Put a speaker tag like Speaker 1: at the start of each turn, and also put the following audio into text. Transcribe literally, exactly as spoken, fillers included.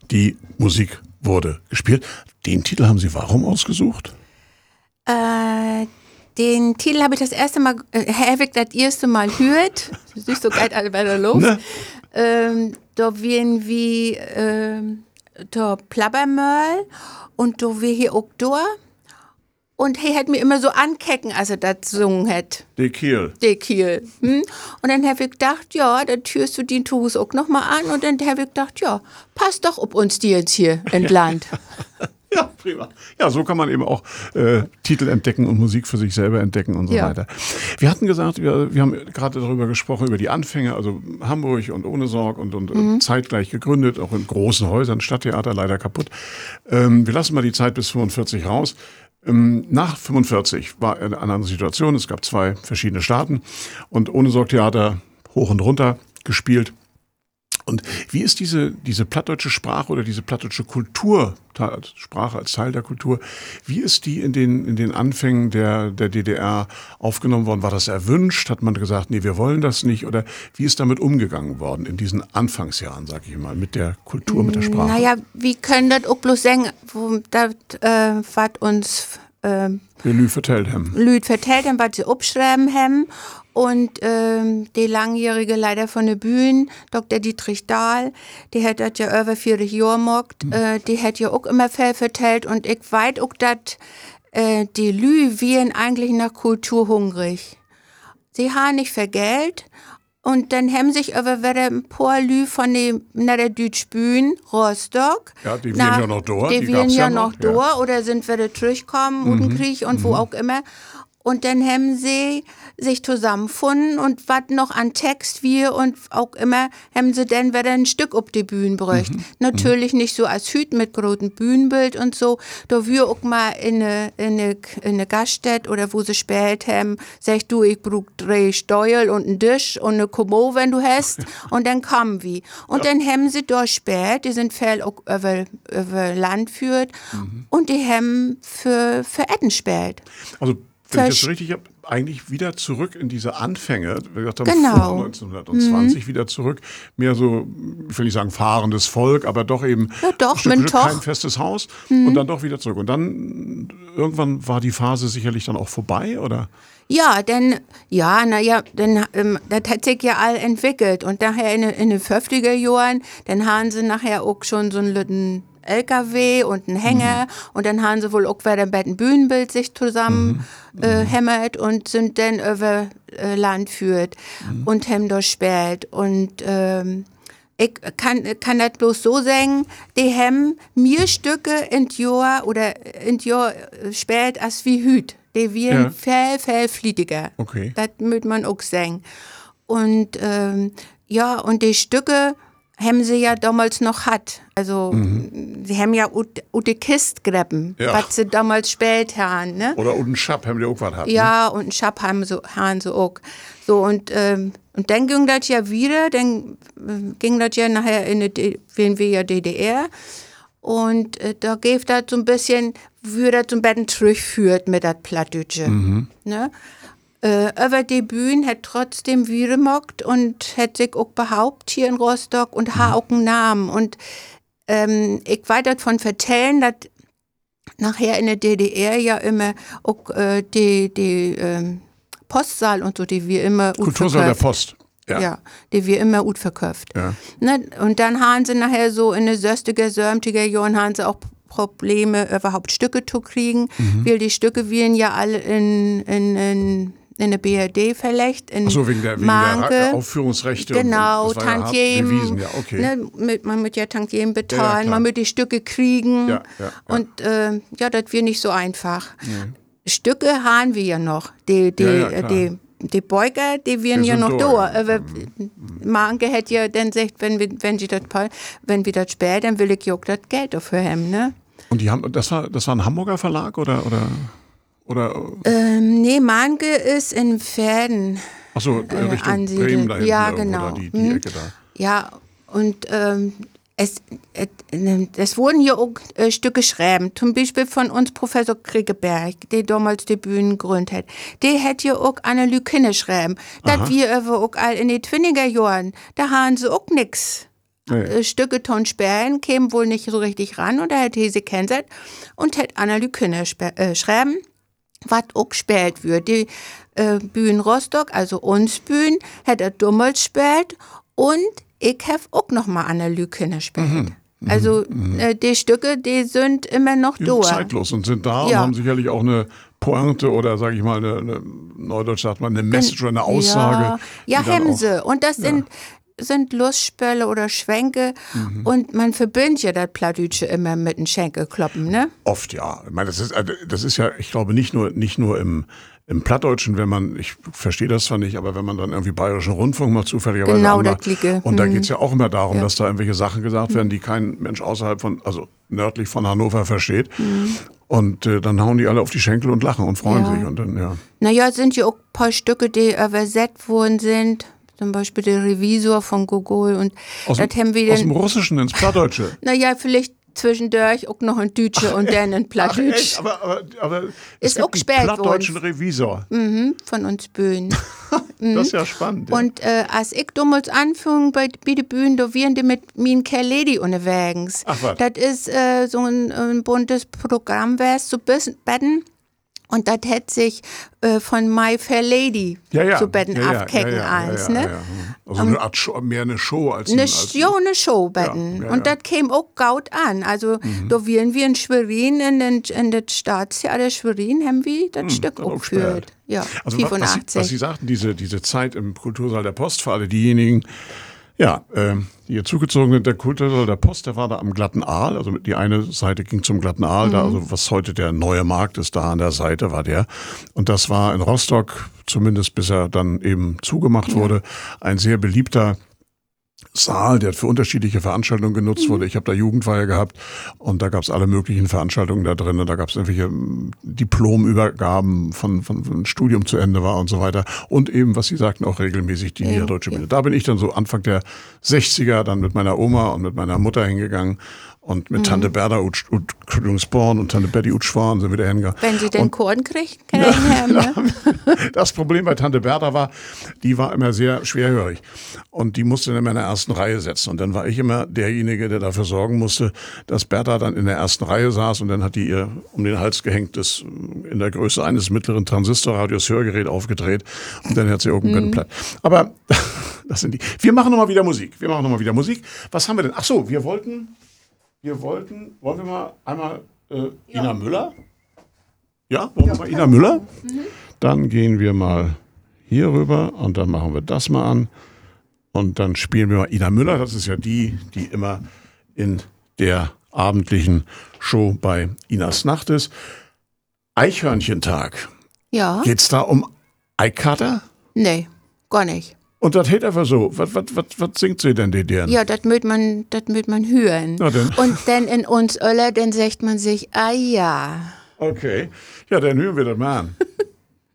Speaker 1: die Musik wurde gespielt. Den Titel haben Sie warum ausgesucht?
Speaker 2: Äh, den Titel habe ich das erste Mal, äh, habe ich das erste Mal gehört. Das ist nicht so geil bei der Luft. Ne? Ähm, da werden wir ähm, da Plabbermöll und da wir hier auch da. Und er hat mir immer so ankecken, als er das gesungen hat.
Speaker 1: De Kiel.
Speaker 2: De Kiel. Hm? Und dann habe ich gedacht, ja, dann türst du den Tugus auch nochmal an. Und dann habe ich gedacht, ja, passt doch ob uns die jetzt hier entland.
Speaker 1: Ja, prima. Ja, so kann man eben auch äh, Titel entdecken und Musik für sich selber entdecken und so ja. weiter. Wir hatten gesagt, wir, wir haben gerade darüber gesprochen, über die Anfänge, also Hamburg und Ohne Sorg und, und mhm. zeitgleich gegründet, auch in großen Häusern, Stadttheater leider kaputt. Ähm, wir lassen mal die Zeit bis fünfundvierzig raus. Nach fünfundvierzig war eine andere Situation. Es gab zwei verschiedene Staaten und Ohne Sorg Theater hoch und runter gespielt. Und wie ist diese, diese plattdeutsche Sprache oder diese plattdeutsche Kultur, Sprache als Teil der Kultur, wie ist die in den, in den Anfängen der, der D D R aufgenommen worden? War das erwünscht? Hat man gesagt, nee, wir wollen das nicht? Oder wie ist damit umgegangen worden in diesen Anfangsjahren, sag ich mal, mit der Kultur, mit der Sprache?
Speaker 2: Naja, wir können das auch bloß sagen, wo, das, äh, was uns äh,
Speaker 1: Lü vertellt haben.
Speaker 2: Lüd vertellt haben, was sie abschreiben haben. Und ähm, der langjährige Leiter von der Bühne, Doktor Dietrich Dahl, der hat das ja über vierzig Jahre gemacht, mhm. äh, der hat ja auch immer viel vertellt. Und ich weiß auch, dass äh, die Lü wären eigentlich nach Kultur hungrig. Sie haben nicht viel Geld. Und dann haben sich aber wieder ein paar Lü von der, na, der Deutschen Bühne, Rostock.
Speaker 1: Ja, die wären ja noch dort.
Speaker 2: Die, die wären ja noch dort ja. oder sind wieder zurückgekommen, mhm. im Krieg und mhm. wo auch immer. Und dann haben sie sich zusammengefunden und was noch an Text wir und auch immer, haben sie dann wieder ein Stück auf die Bühne gebracht. Mhm. Natürlich nicht so als Hüt mit großem Bühnenbild und so. Da wir auch mal in eine, in eine, in eine Gaststätte oder wo sie spät haben, sagst du, ich brauch drei Steuel und einen Tisch und eine Kommode, wenn du hast. Und dann kamen wir. Und ja. dann haben sie da spät, die sind viel auch über, über Land führt mhm. und die haben für, für Etten spät.
Speaker 1: Also wenn ich das richtig habe, eigentlich wieder zurück in diese Anfänge, wir gesagt haben,
Speaker 2: genau.
Speaker 1: vor neunzehnhundertzwanzig mhm. wieder zurück, mehr so, ich will nicht sagen fahrendes Volk, aber doch eben
Speaker 2: ja, doch,
Speaker 1: Stück, Stück, kein
Speaker 2: doch.
Speaker 1: festes Haus
Speaker 2: mhm.
Speaker 1: und dann doch wieder zurück. Und dann, irgendwann war die Phase sicherlich dann auch vorbei, oder?
Speaker 2: Ja, denn, ja, naja, dann, ähm, das hat sich ja all entwickelt und nachher in, in den fünfziger Jahren, dann haben sie nachher auch schon so einen L K W und einen Hänger mhm. und dann haben sie wohl auch wieder bei dem Bühnenbild sich zusammen mhm. äh, hämmert und sind dann über äh, Land führt mhm. und haben da spät und ähm, ich kann, kann das bloß so sagen, die haben mir Stücke in Jahr oder in Jahr spät als wie Hüt. Die wären ja. viel, viel fließiger.
Speaker 1: Okay.
Speaker 2: Das muss man auch sagen. Und ähm, ja, und die Stücke haben sie ja damals noch hat. Also, mhm. sie haben ja ut, ut die Kist greppen, ja. was sie damals spät haben, ne?
Speaker 1: Oder und einen Schab haben die auch was hatten.
Speaker 2: Ja, ne? Und einen Schab haben sie, haben sie auch. So, und, ähm, und dann ging das ja wieder, dann äh, ging das ja nachher in die, wenn wir ja D D R. Und äh, da geht das so ein bisschen, wie das so ein bisschen zurückführt mit das Plattdeutsche, mhm. ne? Äh, aber die Bühne hat trotzdem wieder gemacht und hat sich auch behauptet hier in Rostock und hat auch einen Namen. Und ähm, ich weiß davon vertellen, dass nachher in der D D R ja immer auch äh, die, die ähm, Postsaal und so, die wir immer
Speaker 1: Kultursaal der Post. Ja.
Speaker 2: ja, die wir immer gut verkauft.
Speaker 1: Ja.
Speaker 2: Ne? Und dann haben sie nachher so in den sechziger, siebziger Jahren haben sie auch Probleme, überhaupt Stücke zu kriegen, mhm. weil die Stücke werden ja alle in, in, in in der B R D verlegt, in
Speaker 1: so, wegen der, wegen
Speaker 2: Manke,
Speaker 1: der Aufführungsrechte.
Speaker 2: Genau,
Speaker 1: und, und
Speaker 2: Tantiemen.
Speaker 1: Ja, ja, okay.
Speaker 2: Ne, mit, man muss ja Tantiemen bezahlen,
Speaker 1: ja,
Speaker 2: man muss die Stücke kriegen.
Speaker 1: Ja, ja, ja.
Speaker 2: Und äh, ja, das wird nicht so einfach. Nee. Stücke haben wir ja noch. Die, die,
Speaker 1: ja, ja,
Speaker 2: die, die Beuger, die werden ja noch da. Aber mhm. Manke hätte ja dann gesagt, wenn wir, wenn sie das, wenn wir das später, dann will ich ja auch das Geld dafür haben, ne?
Speaker 1: Und die haben, das war, das war ein Hamburger Verlag oder, oder? Oder?
Speaker 2: Ähm, nee, Manke ist in Pferden.
Speaker 1: Ach so, äh, Richtung ansiedelt. Bremen da hinten.
Speaker 2: Ja, genau.
Speaker 1: Oder die, die Ecke da.
Speaker 2: Ja, und ähm, es, es, es wurden hier auch äh, Stücke geschrieben. Zum Beispiel von uns Professor Kriegeberg, der damals die Bühne gegründet hat. Der hat hier auch eine Kinder geschrieben. Das wir aber auch all in den zwanziger Jahren, da haben sie auch nix
Speaker 1: Nee.
Speaker 2: Äh, Stücke ton Sperren kämen wohl nicht so richtig ran und da hätte sie kennzeit und hätte Annalü können äh, schreiben, was auch gespielt wird. Die äh, Bühnen Rostock, also uns Bühnen, hätte er dummels gespielt und ich habe auch noch mal Annalü können spielen. Mhm. Also äh, die Stücke, die sind immer noch
Speaker 1: die
Speaker 2: da.
Speaker 1: sind zeitlos und sind da
Speaker 2: Ja.
Speaker 1: und haben sicherlich auch eine Pointe oder, sage ich mal, eine, eine Neudeutsch sagt man, eine Message oder eine Aussage.
Speaker 2: Ja, ja
Speaker 1: die dann
Speaker 2: haben
Speaker 1: auch-
Speaker 2: sie. Und das
Speaker 1: Ja.
Speaker 2: sind, sind Lustspiele oder Schwenke. Und man verbindet ja das Plattdeutsche immer mit dem Schenkelkloppen, ne?
Speaker 1: Oft, ja. Ich meine, das ist, also, das ist ja, ich glaube, nicht nur, nicht nur im, im Plattdeutschen, wenn man, ich verstehe das zwar nicht, aber wenn man dann irgendwie Bayerischen Rundfunk mal zufälligerweise
Speaker 2: Genau,
Speaker 1: anmacht,
Speaker 2: das Klicke.
Speaker 1: und da
Speaker 2: Mhm.
Speaker 1: geht's ja auch immer darum,
Speaker 2: Ja.
Speaker 1: dass da irgendwelche Sachen gesagt werden, die kein Mensch außerhalb von, also nördlich von Hannover versteht.
Speaker 2: Mhm.
Speaker 1: Und äh, dann hauen die alle auf die Schenkel und lachen und freuen
Speaker 2: Ja.
Speaker 1: sich. Und dann, ja.
Speaker 2: Naja, es sind ja auch ein paar Stücke, die übersetzt worden sind. Zum Beispiel der Revisor von Gogol. Und
Speaker 1: Aus,
Speaker 2: das
Speaker 1: dem,
Speaker 2: haben wir
Speaker 1: aus dem
Speaker 2: dann,
Speaker 1: Russischen ins Plattdeutsche.
Speaker 2: naja, vielleicht zwischendurch auch noch ein Deutsche und dann ein
Speaker 1: Ach,
Speaker 2: Plattdeutsch.
Speaker 1: echt? Aber, aber, aber es
Speaker 2: Ist
Speaker 1: gibt
Speaker 2: auch
Speaker 1: einen
Speaker 2: gespielt
Speaker 1: plattdeutschen
Speaker 2: worden.
Speaker 1: Revisor.
Speaker 2: Mhm, von uns Bühnen.
Speaker 1: Das ist ja spannend. Ja.
Speaker 2: Und äh, als ich damals anfing bei, bei den Bühnen, da waren die mit min Lady unterwegs.
Speaker 1: Ach, was?
Speaker 2: Das ist äh, so ein, ein buntes Programm, wär's so bis Betten. Und das hätte sich äh, von My Fair Lady
Speaker 1: ja, ja.
Speaker 2: so Betten
Speaker 1: ja, ja,
Speaker 2: abkecken
Speaker 1: ja, ja,
Speaker 2: eins,
Speaker 1: ja,
Speaker 2: ne?
Speaker 1: ja, ja. Also eine Art Show, mehr eine Show als
Speaker 2: Eine,
Speaker 1: ein, als
Speaker 2: ja, eine Showbetten.
Speaker 1: Ja, ja,
Speaker 2: und
Speaker 1: ja.
Speaker 2: das käme auch gaut an. Also da wären wir in Schwerin, in den, in das Staatstheater Schwerin, haben wir das Stück
Speaker 1: dann auch
Speaker 2: aufgeführt.
Speaker 1: gespielt.
Speaker 2: Ja,
Speaker 1: Also was, was, Sie,
Speaker 2: fünfundachtzig.
Speaker 1: was Sie sagten, diese, diese Zeit im Kultursaal der Post, für alle diejenigen, ja, äh, die hier zugezogen sind, der Kultursaal der Post, der war da am Glatten Aal, also die eine Seite ging zum Glatten Aal, da, also was heute der neue Markt ist, da an der Seite war der. Und das war in Rostock, zumindest bis er dann eben zugemacht wurde, ein sehr beliebter Saal, der für unterschiedliche Veranstaltungen genutzt wurde. Ich habe da Jugendfeier gehabt und da gab es alle möglichen Veranstaltungen da drin. Da gab es irgendwelche ähm, Diplomübergaben, von, von, von Studium zu Ende war und so weiter. Und eben, was Sie sagten, auch regelmäßig die
Speaker 2: Ja,
Speaker 1: Niederdeutsche
Speaker 2: ja.
Speaker 1: Bühne. Da bin ich dann so Anfang der sechziger dann mit meiner Oma und mit meiner Mutter hingegangen und mit Tante Berda ut, ut, Sporn und Tante Betty ut Schwan sind wieder hingegangen.
Speaker 2: Wenn sie den
Speaker 1: Und
Speaker 2: Korn kriegt, kann er ihn haben, ne?
Speaker 1: das Problem bei Tante Bertha war, die war immer sehr schwerhörig und die musste dann immer in der ersten Reihe sitzen und dann war ich immer derjenige, der dafür sorgen musste, dass Bertha dann in der ersten Reihe saß und dann hat die ihr um den Hals gehängt, das in der Größe eines mittleren Transistorradios Hörgerät aufgedreht und dann hat sie irgendwann mhm. platt. Aber das sind die. Wir machen nochmal wieder Musik. Wir machen nochmal wieder Musik. Was haben wir denn? Ach so, wir wollten, wir wollten, wollen wir mal einmal äh,
Speaker 2: Ja.
Speaker 1: Ina Müller? Ja, wollen wir mal Ina Müller? Mhm. Dann gehen wir mal hier rüber und dann machen wir das mal an. Und dann spielen wir mal Ina Müller. Das ist ja die, die immer in der abendlichen Show bei Inas Nacht ist. Eichhörnchentag.
Speaker 2: Ja?
Speaker 1: Geht's da um Eikater?
Speaker 2: Nee, gar nicht.
Speaker 1: Und das hält einfach so. Was, was, was, was singt sie denn, die deren?
Speaker 2: Ja, das mögt man, das mögt man hören.
Speaker 1: Na denn.
Speaker 2: Und dann in uns Öller, dann sagt man sich, ah ja.
Speaker 1: Okay. Ja, dann hören wir das mal an.